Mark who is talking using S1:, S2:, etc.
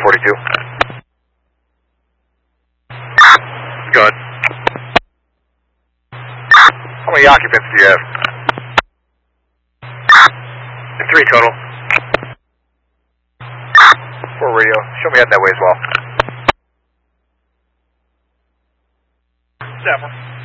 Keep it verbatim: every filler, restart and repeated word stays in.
S1: forty-two. Good. How many occupants do you have? And three total. Four radio. Show me heading that way as well.
S2: Seven.